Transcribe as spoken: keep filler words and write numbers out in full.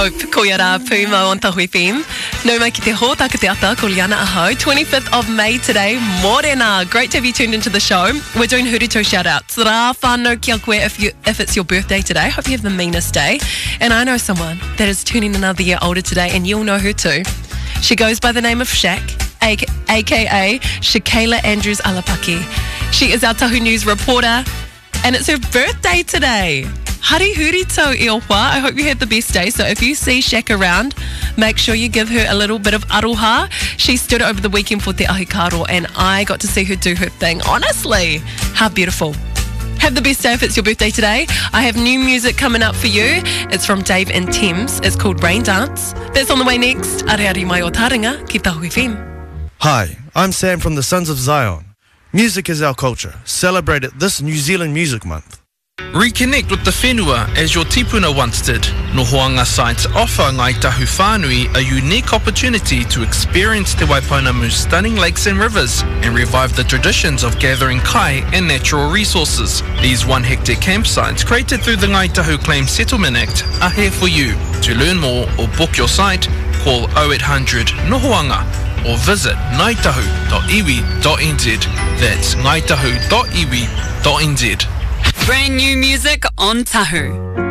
Hope ko ia rā pūma on Tahu F M. Nau mai ki te hōtaka te ata ko Liana Aho. twenty-fifth of May today. Morena. Great to have you tuned into the show. We're doing Huruto shout-outs. Rā whānau kia koe if, you, if it's your birthday today. Hope you have the meanest day. And I know someone that is turning another year older today, and you'll know her too. She goes by the name of Shaq, a k a. Shakayla Andrews Alapaki. She is our Tahu News reporter, and it's her birthday today. Hari hurito i o wā. I hope you had the best day. So if you see Shaq around, make sure you give her a little bit of aroha. She stood over the weekend for Te Ahi Karo, and I got to see her do her thing. Honestly, how beautiful. Have the best day if it's your birthday today. I have new music coming up for you. It's from Dave and Thames. It's called Rain Dance. That's on the way next. Areari mai o Taringa, ki Tahu F M. Hi, I'm Sam from the Sons of Zion. Music is our culture. Celebrate it this New Zealand Music Month. Reconnect with the whenua as your tipuna once did. Nohoanga sites offer Ngai Tahu Whānui a unique opportunity to experience Te Waipounamu's stunning lakes and rivers and revive the traditions of gathering kai and natural resources. These one hectare campsites created through the Ngai Tahu Claims Settlement Act are here for you. To learn more or book your site, call oh eight hundred Nohoanga or visit ngaitahu dot iwi dot n z. That's ngaitahu dot iwi dot n z. Brand new music on Tahu.